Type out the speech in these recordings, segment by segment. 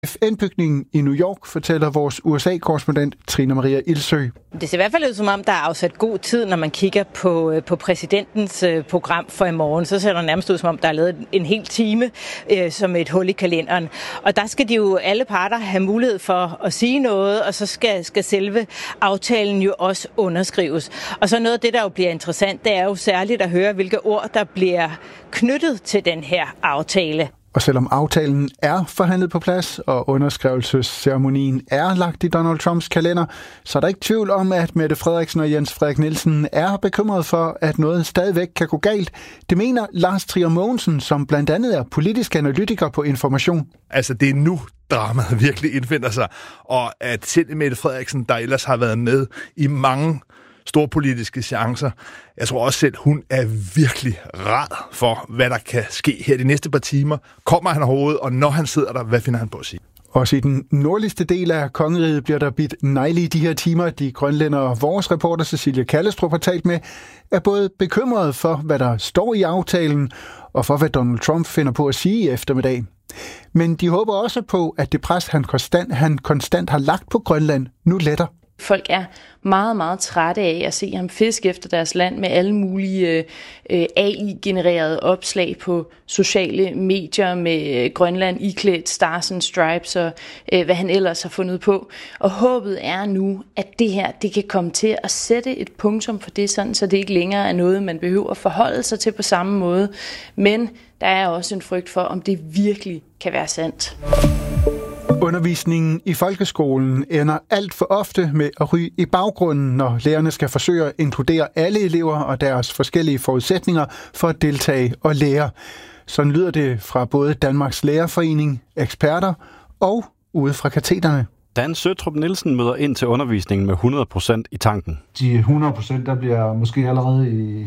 FN-bygningen i New York, fortæller vores USA-korrespondent Trine Maria Ilsø. Det ser i hvert fald ud som om, der er afsat god tid, når man kigger på præsidentens program for i morgen. Så ser det nærmest ud som om, der er lavet en hel time som et hul i kalenderen. Og der skal de jo alle parter have mulighed for at sige noget, og så skal selve aftalen jo også underskrives. Og så noget af det, der jo bliver interessant, det er jo særligt at høre, hvilke ord, der bliver knyttet til den her aftale. Og selvom aftalen er forhandlet på plads, og underskrivelsesceremonien er lagt i Donald Trumps kalender, så er der ikke tvivl om, at Mette Frederiksen og Jens Frederik Nielsen er bekymret for, at noget stadigvæk kan gå galt. Det mener Lars Trier Mogensen, som blandt andet er politisk analytiker på Information. Altså, det er nu, dramaet virkelig indfinder sig, og at selv Mette Frederiksen, der ellers har været med i mange storpolitiske chancer. Jeg tror også selv, hun er virkelig rad for, hvad der kan ske her de næste par timer. Kommer han overhovedet, og når han sidder der, hvad finder han på at sige? Også i den nordligste del af kongeriget bliver der bidt negle i de her timer. De grønlændere, vores reporter Cecilie Kallestrup har talt med, er både bekymrede for, hvad der står i aftalen, og for, hvad Donald Trump finder på at sige i eftermiddag. Men de håber også på, at det pres, han konstant har lagt på Grønland, nu letter. Folk er meget, meget trætte af at se ham fiske efter deres land med alle mulige AI-genererede opslag på sociale medier med Grønland iklædt Stars and Stripes og hvad han ellers har fundet på. Og håbet er nu, at det her det kan komme til at sætte et punktum for det, sådan, så det ikke længere er noget, man behøver at forholde sig til på samme måde. Men der er også en frygt for, om det virkelig kan være sandt. Undervisningen i folkeskolen ender alt for ofte med at ryge i baggrunden, når lærerne skal forsøge at inkludere alle elever og deres forskellige forudsætninger for at deltage og lære. Sådan lyder det fra både Danmarks Lærerforening, eksperter og ude fra katederne. Dan Søtrup Nielsen møder ind til undervisningen med 100% i tanken. De 100% der bliver måske allerede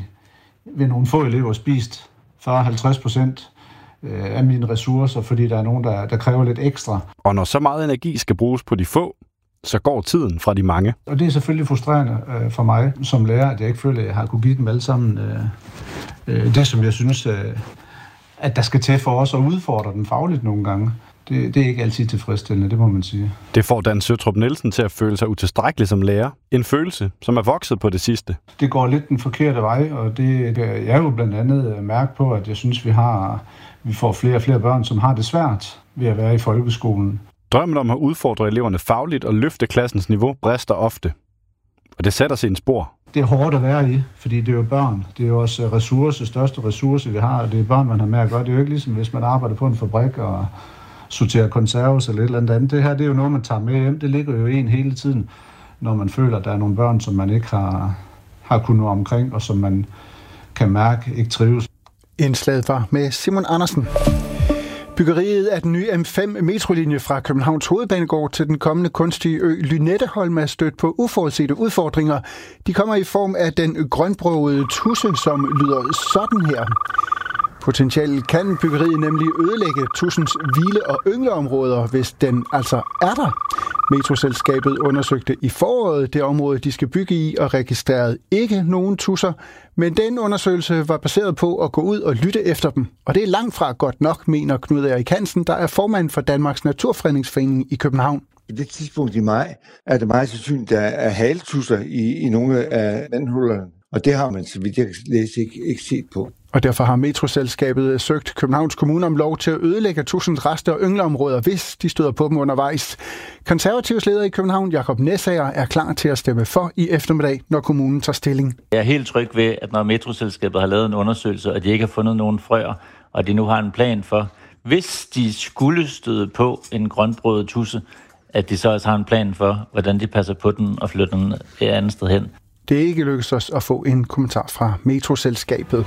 ved nogle få elever spist 40-50% af mine ressourcer, fordi der er nogen, der kræver lidt ekstra. Og når så meget energi skal bruges på de få, så går tiden fra de mange. Og det er selvfølgelig frustrerende for mig som lærer, at jeg ikke føler, at jeg har kunne give dem alle sammen det, som jeg synes, at der skal til for os at udfordre dem fagligt nogle gange. Det er ikke altid tilfredsstillende, det må man sige. Det får Dan Søtrup Nielsen til at føle sig utilstrækkelig som lærer. En følelse, som er vokset på det sidste. Det går lidt den forkerte vej, og det er jo blandt andet mærke på, at jeg synes, vi får flere og flere børn, som har det svært ved at være i folkeskolen. Drømmen om at udfordre eleverne fagligt og løfte klassens niveau brister ofte. Og det sætter sig en spor. Det er hårdt at være i, fordi det er jo børn. Det er jo også største ressource, vi har, og det er børn, man har med at gøre. Det er jo ikke ligesom, hvis man arbejder på en fabrik og sorterer konserves eller et eller andet. Det her, det er jo noget, man tager med hjem. Det ligger jo i en hele tiden, når man føler, at der er nogle børn, som man ikke har kunnet nå omkring, og som man kan mærke ikke trives. Indslaget var med Simon Andersen. Byggeriet af den nye M5-metrolinje fra Københavns Hovedbanegård til den kommende kunstige ø Lynetteholm er stødt på uforudsete udfordringer. De kommer i form af den grønbrogede tudse, som lyder sådan her. Potentielt kan byggeriet nemlig ødelægge tudsens hvile- og yngleområder, hvis den altså er der. Metroselskabet undersøgte i foråret det område, de skal bygge i, og registrerede ikke nogen tudser. Men den undersøgelse var baseret på at gå ud og lytte efter dem. Og det er langt fra godt nok, mener Knud Erik Hansen, der er formand for Danmarks Naturfredningsforening i København. I det tidspunkt i maj er det meget sandsynligt, at der er haletusser i nogle af vandhullerne. Og det har man, så vidt jeg kan læse, ikke set på. Og derfor har Metroselskabet søgt Københavns Kommune om lov til at ødelægge tudsens rester og yngleområder, hvis de støder på dem undervejs. Konservativs leder i København, Jakob Næsager, er klar til at stemme for i eftermiddag, når kommunen tager stilling. Jeg er helt tryg ved, at når Metroselskabet har lavet en undersøgelse, og de ikke har fundet nogen frøer, og de nu har en plan for, hvis de skulle støde på en grønbrødet tudse, at de så også har en plan for, hvordan de passer på den og flytter den et andet sted hen. Det er ikke lykkedes os at få en kommentar fra Metroselskabet.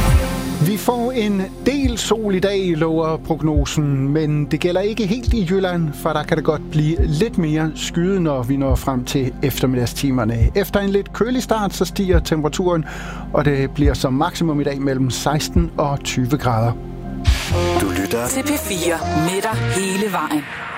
Vi får en del sol i dag, lover prognosen, men det gælder ikke helt i Jylland, for der kan det godt blive lidt mere skyet, når vi når frem til eftermiddagstimerne. Efter en lidt kølig start, så stiger temperaturen, og det bliver som maksimum i dag mellem 16 og 20 grader. Du lytter til P4 med dig hele vejen.